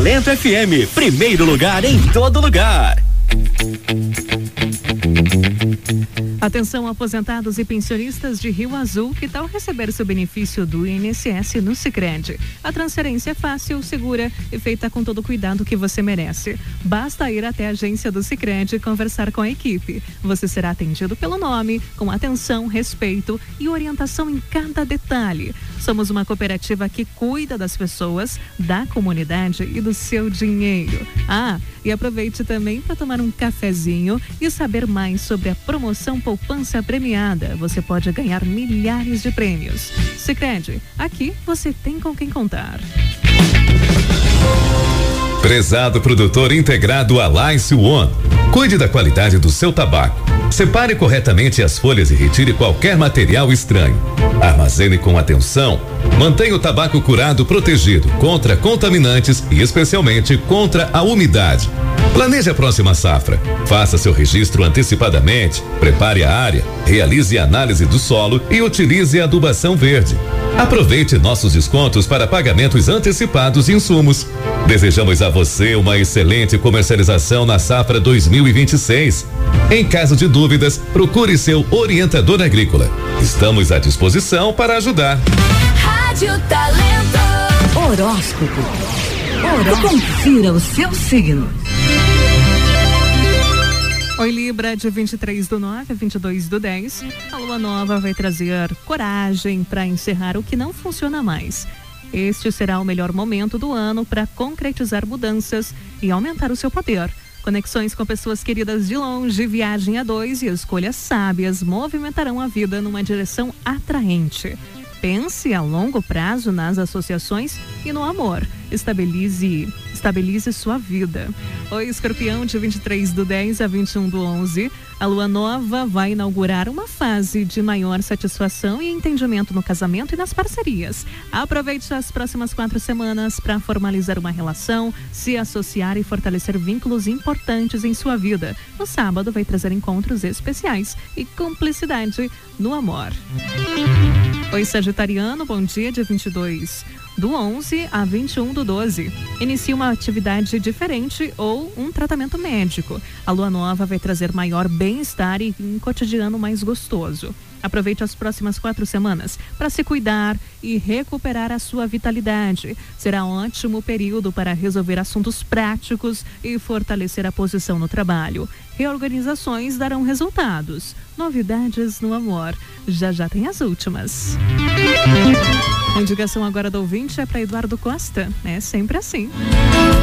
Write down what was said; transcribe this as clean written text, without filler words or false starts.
Talento FM, primeiro lugar em todo lugar. Atenção, aposentados e pensionistas de Rio Azul, que tal receber seu benefício do INSS no Sicredi? A transferência é fácil, segura e feita com todo o cuidado que você merece. Basta ir até a agência do Sicredi e conversar com a equipe. Você será atendido pelo nome, com atenção, respeito e orientação em cada detalhe. Somos uma cooperativa que cuida das pessoas, da comunidade e do seu dinheiro. E aproveite também para tomar um cafezinho e saber mais sobre a promoção Poupança Premiada. Você pode ganhar milhares de prêmios. Sicredi, aqui você tem com quem contar. Prezado produtor integrado Alliance One, cuide da qualidade do seu tabaco. Separe corretamente as folhas e retire qualquer material estranho. Armazene com atenção. Mantenha o tabaco curado protegido contra contaminantes e especialmente contra a umidade. Planeje a próxima safra. Faça seu registro antecipadamente, prepare a área, realize a análise do solo e utilize a adubação verde. Aproveite nossos descontos para pagamentos antecipados de insumos. Desejamos a você uma excelente comercialização na safra 2026. Em caso de dúvidas, procure seu orientador agrícola. Estamos à disposição para ajudar. Rádio Talento. Horóscopo. Confira o seu signo. Oi, Libra, de 23/9 a 22/10, a lua nova vai trazer coragem para encerrar o que não funciona mais. Este será o melhor momento do ano para concretizar mudanças e aumentar o seu poder. Conexões com pessoas queridas de longe, viagem a dois e escolhas sábias movimentarão a vida numa direção atraente. Pense a longo prazo nas associações e no amor. Estabilize sua vida. Oi, Escorpião, de 23/10 a 21/11, a lua nova vai inaugurar uma fase de maior satisfação e entendimento no casamento e nas parcerias. Aproveite as próximas 4 semanas para formalizar uma relação, se associar e fortalecer vínculos importantes em sua vida. No sábado vai trazer encontros especiais e cumplicidade no amor. Oi, Sagitariano, bom dia, de 22/11 a 21/12. Inicie uma atividade diferente ou um tratamento médico. A lua nova vai trazer maior bem-estar e um cotidiano mais gostoso. Aproveite as próximas 4 semanas para se cuidar e recuperar a sua vitalidade. Será um ótimo período para resolver assuntos práticos e fortalecer a posição no trabalho. Reorganizações darão resultados. Novidades no amor. Já tem as últimas. A indicação agora do ouvinte é para Eduardo Costa. É sempre assim.